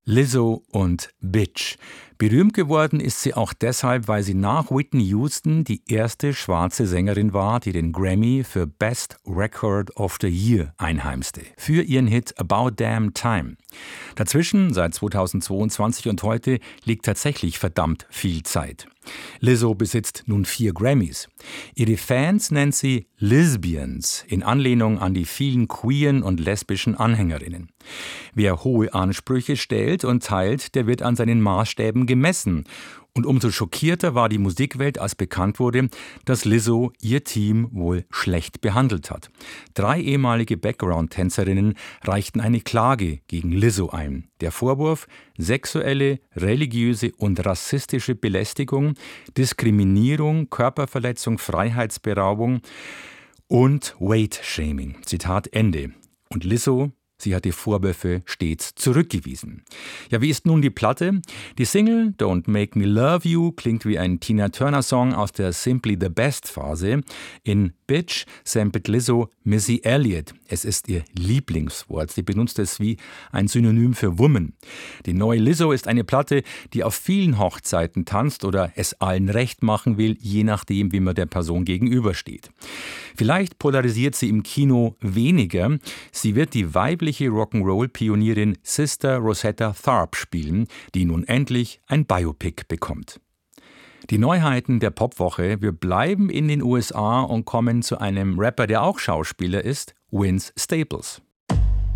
Lizzo und Bitch. Berühmt geworden ist sie auch deshalb, weil sie nach Whitney Houston die erste schwarze Sängerin war, die den Grammy für Best Record of the Year einheimste. Für ihren Hit About Damn Time. Dazwischen, seit 2022 und heute, liegt tatsächlich verdammt viel Zeit. Lizzo besitzt nun 4 Grammys. Ihre Fans nennt sie Lesbians, in Anlehnung an die vielen queeren und lesbischen Anhängerinnen. Wer hohe Ansprüche stellt und teilt, der wird an seinen Maßstäben gemessen. Und umso schockierter war die Musikwelt, als bekannt wurde, dass Lizzo ihr Team wohl schlecht behandelt hat. 3 ehemalige Background-Tänzerinnen reichten eine Klage gegen Lizzo ein. Der Vorwurf: sexuelle, religiöse und rassistische Belästigung, Diskriminierung, Körperverletzung, Freiheitsberaubung und Weight-Shaming. Zitat Ende. Und Lizzo, sie hat die Vorwürfe stets zurückgewiesen. Ja, wie ist nun die Platte? Die Single Don't Make Me Love You klingt wie ein Tina-Turner-Song aus der Simply the Best-Phase. In Bitch samplet Lizzo Missy Elliott. Es ist ihr Lieblingswort. Sie benutzt es wie ein Synonym für Woman. Die neue Lizzo ist eine Platte, die auf vielen Hochzeiten tanzt oder es allen recht machen will, je nachdem, wie man der Person gegenübersteht. Vielleicht polarisiert sie im Kino weniger. Sie wird die weibliche Rock'n'Roll-Pionierin Sister Rosetta Tharpe spielen, die nun endlich ein Biopic bekommt. Die Neuheiten der Popwoche. Wir bleiben in den USA und kommen zu einem Rapper, der auch Schauspieler ist, Vince Staples.